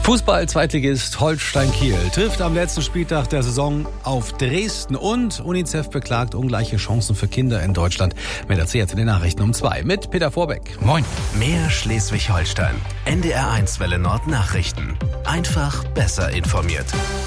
Fußball-Zweitligist Holstein Kiel trifft am letzten Spieltag der Saison auf Dresden und UNICEF beklagt ungleiche Chancen für Kinder in Deutschland. Mehr dazu jetzt in den Nachrichten um 2 mit Peter Vorbeck. Moin. Mehr Schleswig-Holstein. NDR1 Welle Nord Nachrichten. Einfach besser informiert.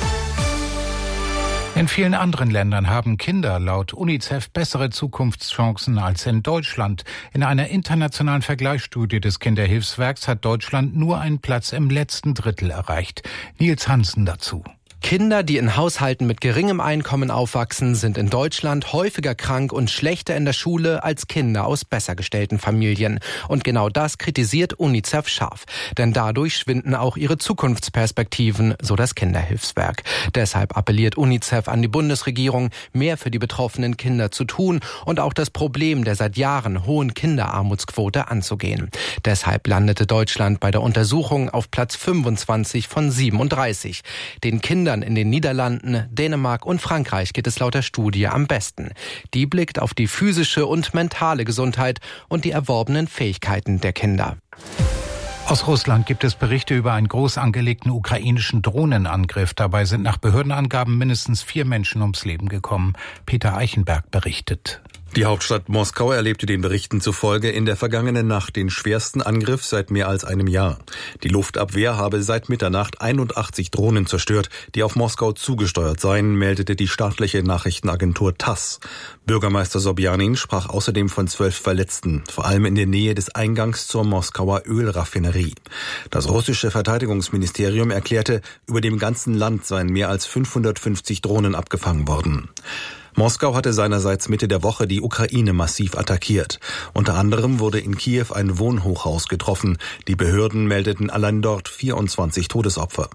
In vielen anderen Ländern haben Kinder laut UNICEF bessere Zukunftschancen als in Deutschland. In einer internationalen Vergleichsstudie des Kinderhilfswerks hat Deutschland nur einen Platz im letzten Drittel erreicht. Nils Hansen dazu. Kinder, die in Haushalten mit geringem Einkommen aufwachsen, sind in Deutschland häufiger krank und schlechter in der Schule als Kinder aus besser gestellten Familien. Und genau das kritisiert UNICEF scharf. Denn dadurch schwinden auch ihre Zukunftsperspektiven, so das Kinderhilfswerk. Deshalb appelliert UNICEF an die Bundesregierung, mehr für die betroffenen Kinder zu tun und auch das Problem der seit Jahren hohen Kinderarmutsquote anzugehen. Deshalb landete Deutschland bei der Untersuchung auf Platz 25 von 37. Den Kindern in den Niederlanden, Dänemark und Frankreich geht es laut der Studie am besten. Die blickt auf die physische und mentale Gesundheit und die erworbenen Fähigkeiten der Kinder. Aus Russland gibt es Berichte über einen groß angelegten ukrainischen Drohnenangriff. Dabei sind nach Behördenangaben mindestens 4 Menschen ums Leben gekommen. Peter Eichenberg berichtet. Die Hauptstadt Moskau erlebte den Berichten zufolge in der vergangenen Nacht den schwersten Angriff seit mehr als einem Jahr. Die Luftabwehr habe seit Mitternacht 81 Drohnen zerstört, die auf Moskau zugesteuert seien, meldete die staatliche Nachrichtenagentur TASS. Bürgermeister Sobjanin sprach außerdem von 12 Verletzten, vor allem in der Nähe des Eingangs zur Moskauer Ölraffinerie. Das russische Verteidigungsministerium erklärte, über dem ganzen Land seien mehr als 550 Drohnen abgefangen worden. Moskau hatte seinerseits Mitte der Woche die Ukraine massiv attackiert. Unter anderem wurde in Kiew ein Wohnhochhaus getroffen. Die Behörden meldeten allein dort 24 Todesopfer.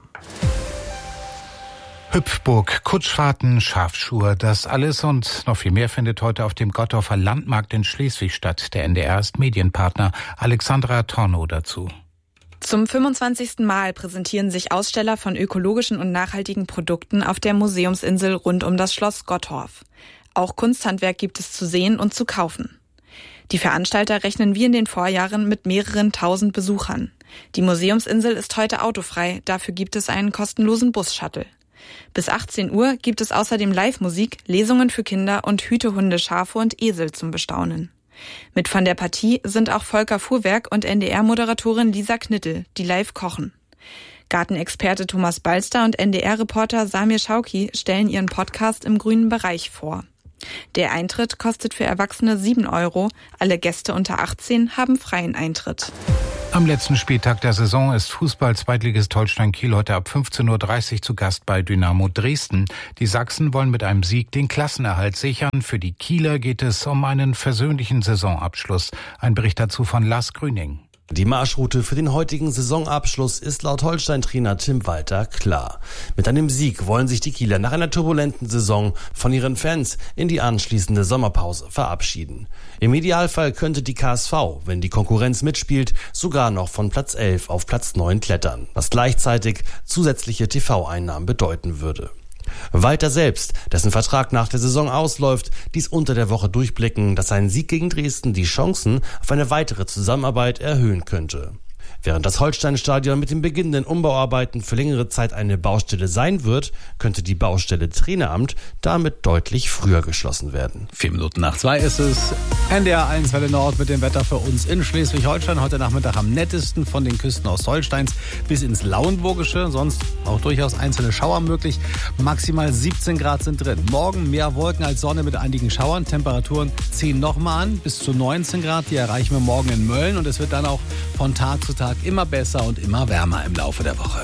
Hüpfburg, Kutschfahrten, Schafschuhe, das alles und noch viel mehr findet heute auf dem Gottorfer Landmarkt in Schleswig statt. Der NDR ist Medienpartner. Alexandra Tornow dazu. Zum 25. Mal präsentieren sich Aussteller von ökologischen und nachhaltigen Produkten auf der Museumsinsel rund um das Schloss Gottorf. Auch Kunsthandwerk gibt es zu sehen und zu kaufen. Die Veranstalter rechnen wie in den Vorjahren mit mehreren tausend Besuchern. Die Museumsinsel ist heute autofrei, dafür gibt es einen kostenlosen Bus-Shuttle. Bis 18 Uhr gibt es außerdem Live-Musik, Lesungen für Kinder und Hütehunde, Schafe und Esel zum Bestaunen. Mit von der Partie sind auch Volker Fuhrwerk und NDR-Moderatorin Lisa Knittel, die live kochen. Gartenexperte Thomas Balster und NDR-Reporter Samir Schauki stellen ihren Podcast im grünen Bereich vor. Der Eintritt kostet für Erwachsene 7 €, alle Gäste unter 18 haben freien Eintritt. Am letzten Spieltag der Saison ist Fußball-Zweitligist Holstein Kiel heute ab 15:30 Uhr zu Gast bei Dynamo Dresden. Die Sachsen wollen mit einem Sieg den Klassenerhalt sichern. Für die Kieler geht es um einen versöhnlichen Saisonabschluss. Ein Bericht dazu von Lars Grüning. Die Marschroute für den heutigen Saisonabschluss ist laut Holstein-Trainer Tim Walter klar. Mit einem Sieg wollen sich die Kieler nach einer turbulenten Saison von ihren Fans in die anschließende Sommerpause verabschieden. Im Idealfall könnte die KSV, wenn die Konkurrenz mitspielt, sogar noch von Platz 11 auf Platz 9 klettern, was gleichzeitig zusätzliche TV-Einnahmen bedeuten würde. Walter selbst, dessen Vertrag nach der Saison ausläuft, ließ unter der Woche durchblicken, dass ein Sieg gegen Dresden die Chancen auf eine weitere Zusammenarbeit erhöhen könnte. Während das Holstein-Stadion mit den beginnenden Umbauarbeiten für längere Zeit eine Baustelle sein wird, könnte die Baustelle Traineramt damit deutlich früher geschlossen werden. 1:04 ist es. NDR1 Welle Nord mit dem Wetter für uns in Schleswig-Holstein. Heute Nachmittag am nettesten von den Küsten Ostholsteins bis ins Lauenburgische. Sonst auch durchaus einzelne Schauer möglich. Maximal 17 Grad sind drin. Morgen mehr Wolken als Sonne mit einigen Schauern. Temperaturen ziehen nochmal an. Bis zu 19 Grad. Die erreichen wir morgen in Mölln. Und es wird dann auch von Tag zu Tag immer besser und immer wärmer im Laufe der Woche.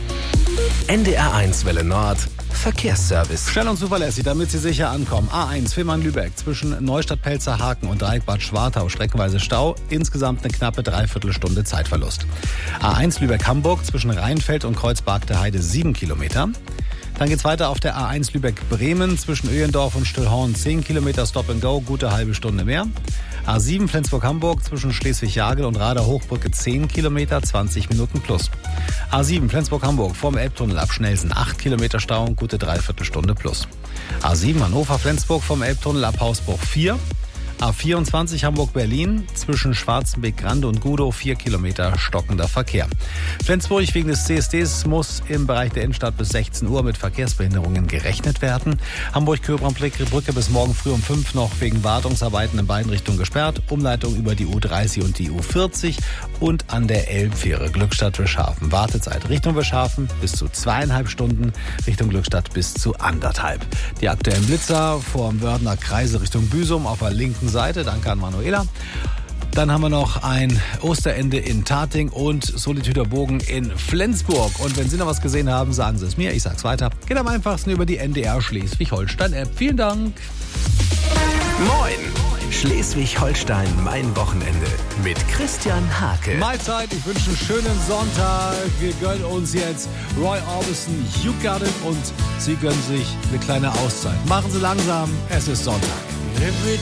NDR1 Welle Nord Verkehrsservice. Schnell und zuverlässig, damit Sie sicher ankommen. A1 Fehmarn-Lübeck zwischen Neustadt-Pelzerhaken und Dreieck Bad Schwartau streckenweise Stau. Insgesamt eine knappe Dreiviertelstunde Zeitverlust. A1 Lübeck-Hamburg zwischen Rheinfeld und Kreuzberg der Heide 7 Kilometer. Dann geht's weiter auf der A1 Lübeck-Bremen zwischen Öhendorf und Stillhorn 10 Kilometer Stop and Go, gute halbe Stunde mehr. A7 Flensburg-Hamburg zwischen Schleswig-Jagel und Rader-Hochbrücke 10 Kilometer, 20 Minuten plus. A7 Flensburg-Hamburg vorm Elbtunnel ab Schnelsen 8 Kilometer Stau, gute Dreiviertelstunde plus. A7 Hannover-Flensburg vom Elbtunnel ab Hausbruch 4. A24 Hamburg-Berlin zwischen Schwarzenbeck-Grande und Gudow 4 Kilometer stockender Verkehr. Flensburg wegen des CSDs muss im Bereich der Innenstadt bis 16 Uhr mit Verkehrsbehinderungen gerechnet werden. Hamburg-Köbernbrücke bis morgen früh um 5 noch wegen Wartungsarbeiten in beiden Richtungen gesperrt. Umleitung über die U30 und die U40 und an der Elbfähre Glückstadt-Wischhafen. Wartezeit Richtung Wischhafen bis zu 2,5 Stunden, Richtung Glückstadt bis zu 1,5. Die aktuellen Blitzer vor dem Wörthener Kreise Richtung Büsum auf der linken Seite. Danke an Manuela. Dann haben wir noch ein Osterende in Tating und Solitüder Bogen in Flensburg. Und wenn Sie noch was gesehen haben, sagen Sie es mir. Ich sag's weiter. Geht am einfachsten über die NDR Schleswig-Holstein-App. Vielen Dank. Moin! Schleswig-Holstein, mein Wochenende mit Christian Hake. Mahlzeit, ich wünsche einen schönen Sonntag. Wir gönnen uns jetzt Roy Orbison, You Got It und Sie gönnen sich eine kleine Auszeit. Machen Sie langsam, es ist Sonntag. Every